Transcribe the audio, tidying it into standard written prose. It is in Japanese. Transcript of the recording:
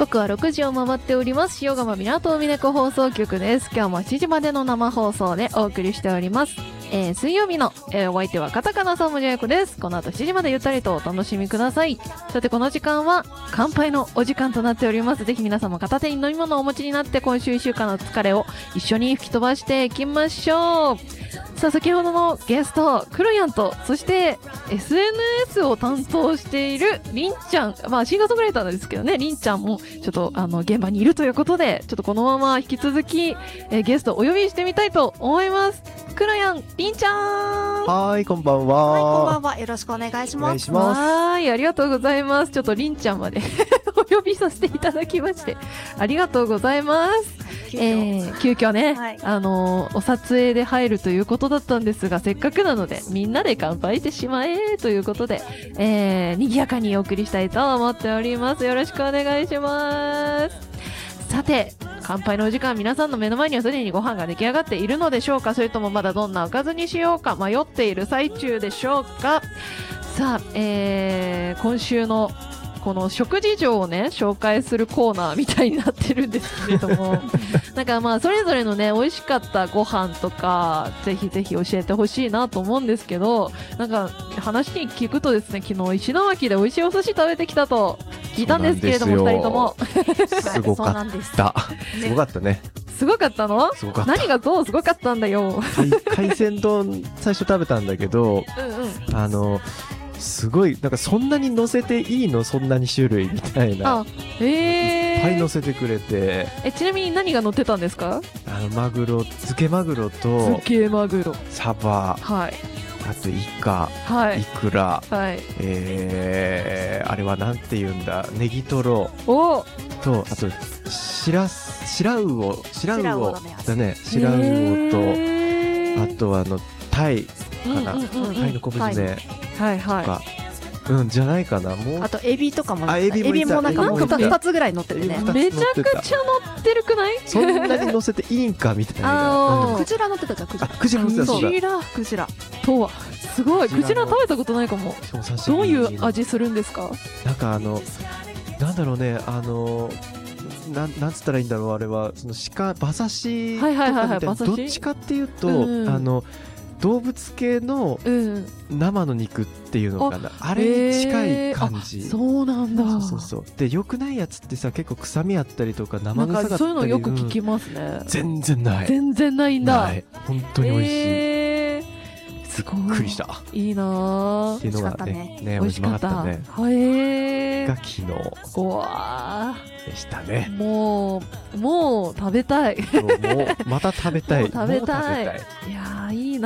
刻は6時を回っております。塩釜港海猫放送局です。今日も7時までの生放送でお送りしております。水曜日の、お相手はカタカナ3文字あやこです。この後7時までゆったりとお楽しみください。さてこの時間は乾杯のお時間となっております。ぜひ皆さんも片手に飲み物をお持ちになって今週1週間の疲れを一緒に吹き飛ばしていきましょう。さあ先ほどのゲストクロヤンと、そして SNS を担当しているりんちゃん、まあシンガーソングライターなんですけどね、りんちゃんもちょっと現場にいるということで、ちょっとこのまま引き続き、ゲストをお呼びしてみたいと思います。クロヤン、りんちゃん。 はい、こんばんは。 はい、こんばんは。よろしくお願いします。 お願いします。 はい、ありがとうございます。ちょっとりんちゃんまでお呼びさせていただきましてありがとうございます。急遽ね、 はい、 お撮影で入るということだったんですが、せっかくなのでみんなで乾杯してしまえということで、賑やかにお送りしたいと思っております。よろしくお願いします。さて乾杯のお時間、皆さんの目の前にはすでにご飯が出来上がっているのでしょうか、それともまだどんなおかずにしようか迷っている最中でしょうか。さあ、今週のこの食事情をね紹介するコーナーみたいになってるんですけれどもなんかまあそれぞれのね美味しかったご飯とかぜひぜひ教えてほしいなと思うんですけど、なんか話に聞くとですね、昨日石巻で美味しいお寿司食べてきたと聞いたんですけれども、2人ともすごかったすごかったね。 すごかったの？ すごかった。 何がどうすごかったんだよ。 海鮮丼最初食べたんだけどすごいなんかそんなに乗せていいの、そんなに種類みたいな。いっぱい乗せてくれて。 ちなみに何が乗ってたんですか？ マグロ、漬けマグロと漬けマグロ、 サバ、 はい、 あとイカ、 はい、 イクラ、 はい、 あれはなんて言うんだ、ネギトロとあと白魚だね、白魚とあとタイかな、タイの昆布締めとか、じゃないかな。もうあとエビとかも、 エビもなんか2つぐらい乗ってるね。 めちゃくちゃ乗ってるくない？ そんなに乗せていいんかみたいな。 クジラ乗ってたじゃん。 クジラ乗ってた。 クジラとはすごい。クジラ食べたことないかも。どういう味するんですか？ なんかなんだろうね、なんつったらいいんだろう、あれはその馬刺しとかみたいな、どっちかっていうと動物系の生の肉っていうのかな、あれに近い感じ。 そうなんだ。 そうで、良くないやつってさ、結構臭みあったりとか生臭かったり、 そういうのよく聞きますね。 全然ない。 全然ないんだ。 本当に美味しい。 すごい。 びっくりした。 いいなぁ。 っていうのがね、美味しかったね。が昨日。 うわーでしたね。 もう食べたい。 また食べたい。 食べたい。いやー、いいな。